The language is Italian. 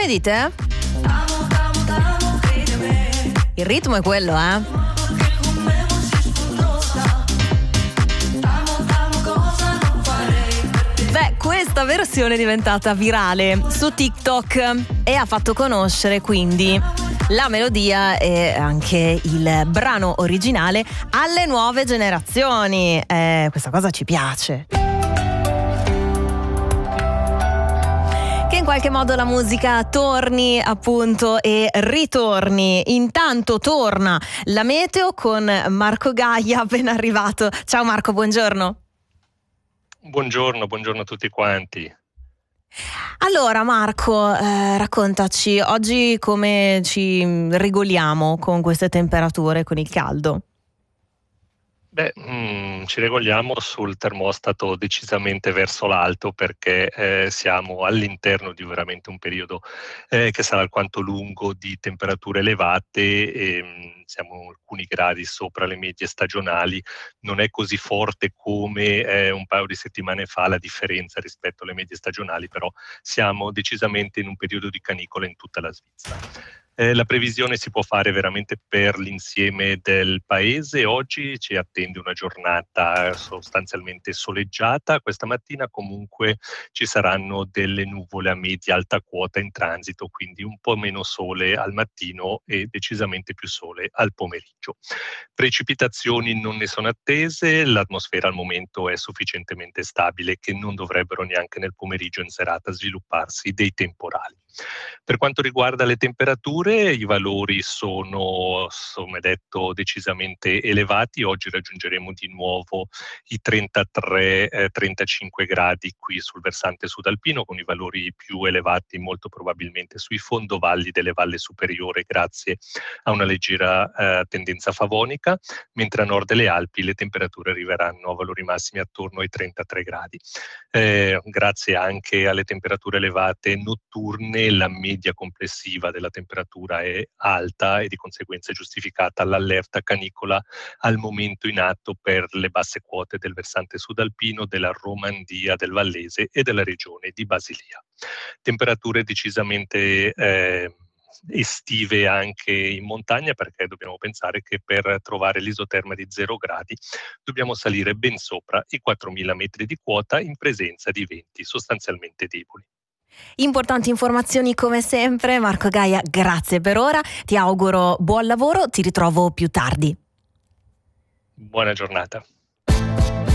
ne dite? Il ritmo è quello, Beh, questa versione è diventata virale su TikTok e ha fatto conoscere quindi la melodia e anche il brano originale alle nuove generazioni. Questa cosa ci piace. Che in qualche modo la musica torni appunto e ritorni. Intanto torna la meteo con Marco Gaia appena arrivato. Ciao Marco, buongiorno. Buongiorno a tutti quanti. Allora Marco, raccontaci oggi come ci regoliamo con queste temperature, con il caldo. Ci regoliamo sul termostato decisamente verso l'alto perché siamo all'interno di veramente un periodo che sarà alquanto lungo di temperature elevate e siamo alcuni gradi sopra le medie stagionali. Non è così forte come un paio di settimane fa la differenza rispetto alle medie stagionali, però siamo decisamente in un periodo di canicola in tutta la Svizzera. La previsione si può fare veramente per l'insieme del paese. Oggi ci attende una giornata sostanzialmente soleggiata. Questa mattina comunque ci saranno delle nuvole a media alta quota in transito, quindi un po' meno sole al mattino e decisamente più sole al pomeriggio. Precipitazioni non ne sono attese, l'atmosfera al momento è sufficientemente stabile che non dovrebbero neanche nel pomeriggio in serata svilupparsi dei temporali. Per quanto riguarda le temperature, i valori sono, come detto, decisamente elevati. Oggi raggiungeremo di nuovo i 33-35 gradi qui sul versante sudalpino, con i valori più elevati molto probabilmente sui fondovalli delle valli superiori grazie a una leggera tendenza favonica, mentre a nord delle Alpi le temperature arriveranno a valori massimi attorno ai 33 gradi. Grazie anche alle temperature elevate notturne, la media complessiva della temperatura è alta e di conseguenza è giustificata l'allerta canicola al momento in atto per le basse quote del versante sudalpino, della Romandia, del Vallese e della regione di Basilia. Temperature decisamente estive anche in montagna, perché dobbiamo pensare che per trovare l'isoterma di 0 gradi dobbiamo salire ben sopra i 4.000 metri di quota in presenza di venti sostanzialmente deboli. Importanti informazioni come sempre. Marco Gaia, grazie per ora, ti auguro buon lavoro, ti ritrovo più tardi. Buona giornata.